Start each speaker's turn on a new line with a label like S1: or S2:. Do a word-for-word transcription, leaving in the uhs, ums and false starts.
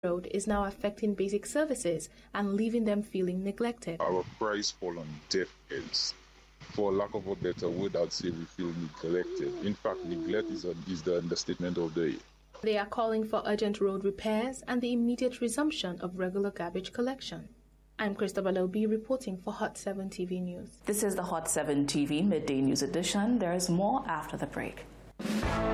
S1: road is now affecting basic services and leaving them feeling neglected.
S2: Our price fall on deaf ears. For lack of a better word, I'd say we feel neglected. In fact, neglect is, a, is the understatement of the year.
S1: They are calling for urgent road repairs and the immediate resumption of regular garbage collection. I'm Christopher Obi reporting for Hot seven T V News.
S3: This is the Hot seven T V Midday News Edition. There is more after the break.